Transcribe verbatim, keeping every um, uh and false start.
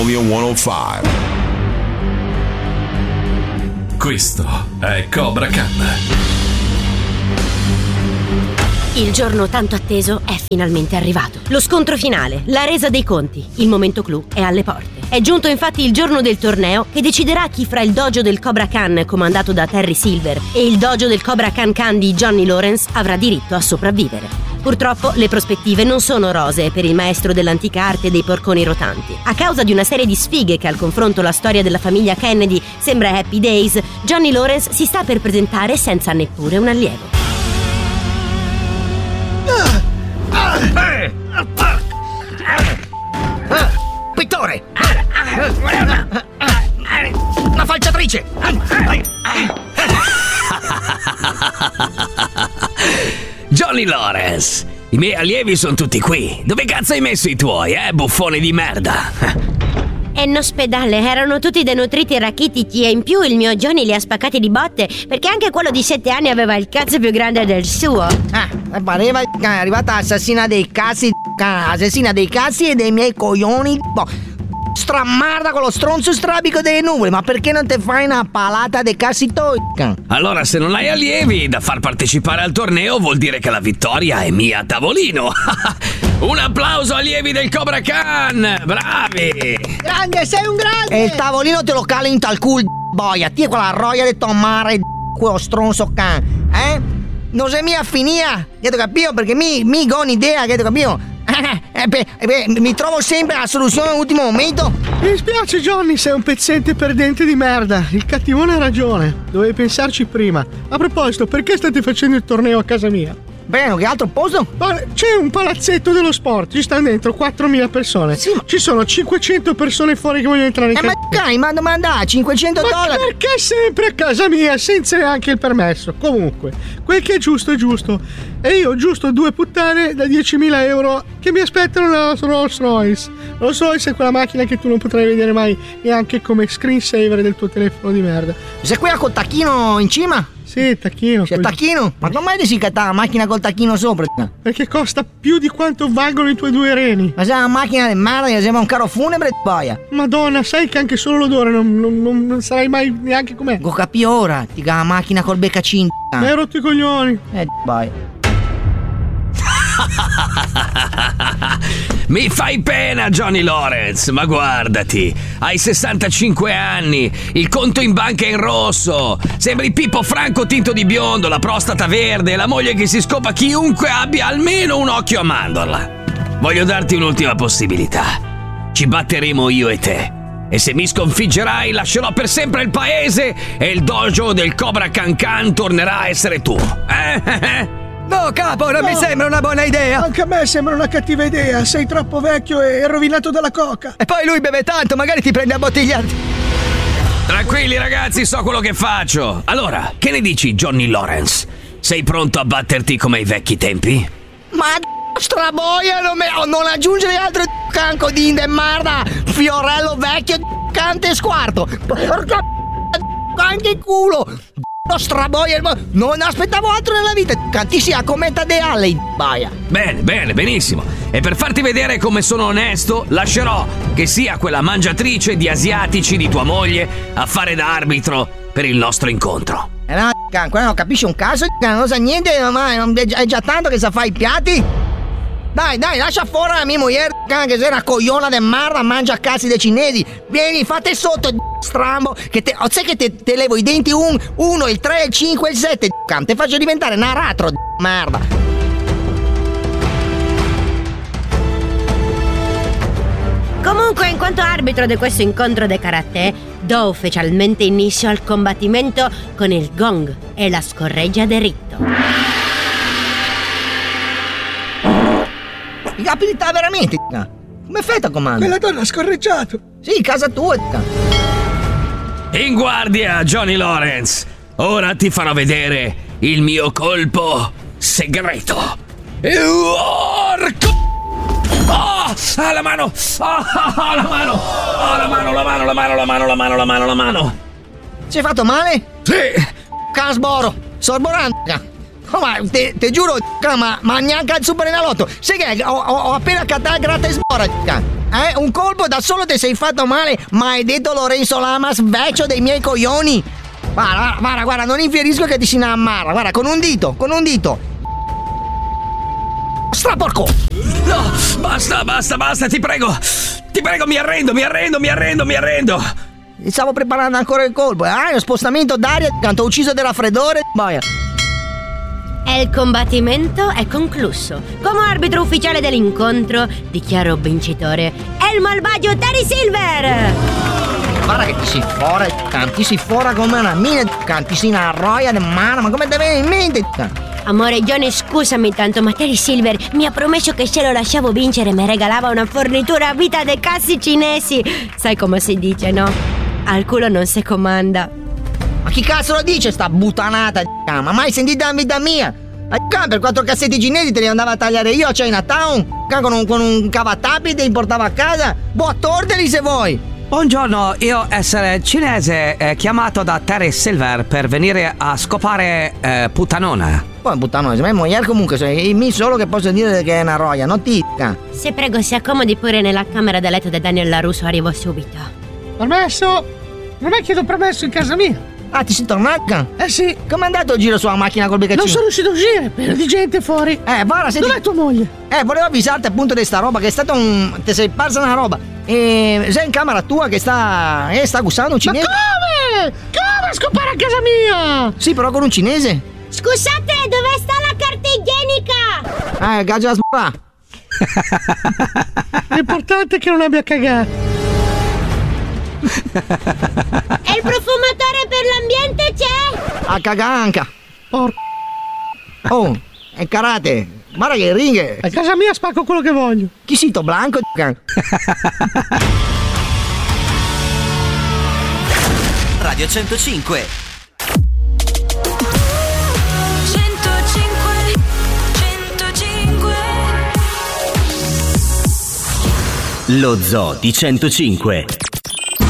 centocinque. Questo è Cobra Khan. Il giorno tanto atteso è finalmente arrivato. Lo scontro finale, la resa dei conti. Il momento clou è alle porte. È giunto infatti il giorno del torneo che deciderà chi fra il dojo del Cobra Khan comandato da Terry Silver e il dojo del Cobra Khan Khan di Johnny Lawrence avrà diritto a sopravvivere. Purtroppo le prospettive non sono rosee per il maestro dell'antica arte dei porconi rotanti. A causa di una serie di sfighe che al confronto la storia della famiglia Kennedy sembra Happy Days, Johnny Lawrence si sta per presentare senza neppure un allievo. Pittore! Una falciatrice! Johnny Lawrence, i miei allievi sono tutti qui. Dove cazzo hai messo i tuoi, eh, buffone di merda? E in ospedale erano tutti denutriti e rachitici e in più il mio Johnny li ha spaccati di botte perché anche quello di sette anni aveva il cazzo più grande del suo. Ah, pareva è arrivata assassina dei cazzi, assassina dei cazzi e dei miei coglioni. Boh. Stramarda con lo stronzo strabico delle nuvole, ma perché non te fai una palata de cazzi toi? Allora, se non hai allievi da far partecipare al torneo vuol dire che la vittoria è mia a tavolino. Un applauso allievi del Cobra Khan, bravi! Grande, sei un grande! E il tavolino te lo cala in tal cul, boia, ti è quella roia di tomare quello stronzo can, eh? Non sei mia finia, che tu capito? Perché mi, mi ho un'idea, che tu capito? Eh, beh, eh, beh, mi trovo sempre la soluzione all'ultimo momento. Mi spiace Johnny, sei un pezzente perdente di merda. Il cattivone ha ragione, dovevi pensarci prima. A proposito, perché state facendo il torneo a casa mia? Bene, che altro posto? C'è un palazzetto dello sport, ci stanno dentro quattromila persone. Sì, ma... Ci sono cinquecento persone fuori che vogliono entrare in casa. Eh, ma dai, ma domanda, cinquecento ma dollari? Perché sempre a casa mia, senza neanche il permesso? Comunque, quel che è giusto è giusto. E io ho giusto due puttane da diecimila euro che mi aspettano nella Rolls Royce. Rolls Royce è quella macchina che tu non potrai vedere mai neanche come screensaver del tuo telefono di merda. Sei quella col tacchino in cima? Sì, tacchino. C'è il tacchino? Ma non mai disincattare la macchina col tacchino sopra? Perché costa più di quanto valgono i tuoi due reni. Ma sei una macchina di merda che sembra un carro funebre, boia. Madonna, sai che anche solo l'odore non, non, non, non sarai mai neanche com'è. Go capi ora, ti ga la macchina col beccacin. Mi hai rotto i coglioni. Eh, boia. Mi fai pena, Johnny Lawrence, ma guardati, hai sessantacinque anni, il conto in banca è in rosso, sembri Pippo Franco tinto di biondo, la prostata verde, la moglie che si scopa chiunque abbia almeno un occhio a mandorla. Voglio darti un'ultima possibilità. Ci batteremo io e te. E se mi sconfiggerai lascerò per sempre il paese e il dojo del Cobra Khan Khan tornerà a essere tuo. Eh? No, capo, non no. mi sembra una buona idea. Anche a me sembra una cattiva idea. Sei troppo vecchio e rovinato dalla coca. E poi lui beve tanto, magari ti prende a bottigliate. Tranquilli ragazzi, so quello che faccio. Allora, che ne dici, Johnny Lawrence? Sei pronto a batterti come ai vecchi tempi? Ma straboia, non, me, non aggiungere altro canco di indemarda, fiorello vecchio, cante squarto. Porca anche culo. Straboia, non aspettavo altro nella vita. Cantissi a cometa de Alley, baia. Bene, bene, benissimo. E per farti vedere come sono onesto, lascerò che sia quella mangiatrice di asiatici di tua moglie a fare da arbitro per il nostro incontro. Eh no, quella non capisce un caso, non sa niente, ma è già tanto che sa fare i piatti. Dai, dai, lascia fuori la mia moglie, che sei una cogliona de merda, mangia cazzi dei cinesi. Vieni, fate sotto, strambo, che te, sai che te, te levo i denti un, uno, il tre, il cinque, il sette, te faccio diventare un aratro, merda. Comunque, in quanto arbitro di questo incontro de karate, do ufficialmente inizio al combattimento con il gong e la scorreggia de ritto. Abilità veramente. Come fai a comando? Quella donna ha scorreggiato. Sì, casa tua. In guardia, Johnny Lawrence. Ora ti farò vedere il mio colpo segreto. Orco! Oh, ah, la mano! Oh, oh, la mano! Oh, la mano, la mano, la mano, la mano, la mano, la mano, la mano. Ci hai fatto male? Sì. Casboro, sorborante. Oh, ma te, te giuro, ma, ma neanche al Superenalotto. Sai che ho, ho, ho appena cattato gratta e sbora, eh? Un colpo da solo ti sei fatto male, maledetto Lorenzo Lamas, vecchio dei miei coglioni. Guarda, guarda, guarda, non infierisco che ti si innamara. Guarda, con un dito, con un dito. Straporco! No, basta, basta, basta, ti prego. Ti prego, mi arrendo, mi arrendo, mi arrendo, mi arrendo. Stavo preparando ancora il colpo. Ah, uno spostamento d'aria, tanto ucciso del raffreddore. Boia. E il combattimento è concluso. Come arbitro ufficiale dell'incontro, dichiaro vincitore il malvagio Terry Silver! Guarda che ti si fora, ti si fora come una mina, ti si una roia di mano, ma come te viene in mente? Amore Johnny, scusami tanto, ma Terry Silver mi ha promesso che se lo lasciavo vincere mi regalava una fornitura a vita dei cassi cinesi. Sai come si dice, no? Al culo non si comanda. Ma chi cazzo lo dice sta buttanata? Ma mai sentita in vita mia? Per quattro cassetti cinesi te li andavo a tagliare io a Chinatown con un, con un cavatappi te li portavo a casa. Boh, torteli se vuoi. Buongiorno, io essere cinese eh, chiamato da Terry Silver per venire a scopare eh, puttanona. Poi puttanona, se me muoier comunque sei mi solo che posso dire che è una roia, non ti se prego si accomodi pure nella camera da letto di Daniel LaRusso, arrivo subito. Permesso? Non è chiedo permesso in casa mia. Ah, ti sei tornato? Eh sì. Com'è andato il giro sulla macchina col beccaccino? Non sono riuscito a uscire, pieno di gente fuori. Eh, guarda, senti. Dov'è tua moglie? Eh, volevo avvisarti appunto di sta roba, che è stato un... ti sei persa una roba. E sei in camera tua che sta... eh, sta gussando un cinese. Ma come? Come scopare a casa mia? Sì, però con un cinese. Scusate, dove sta la carta igienica? Eh, gaggia la sbra. L'importante è che non abbia cagato. E il profumatore per l'ambiente c'è? A caganca. Porco. Oh, è karate. Guarda che ringhe. A casa mia spacco quello che voglio. Chi sito blanco? Radio centocinque. centocinque centocinque. Lo Zoo di centocinque.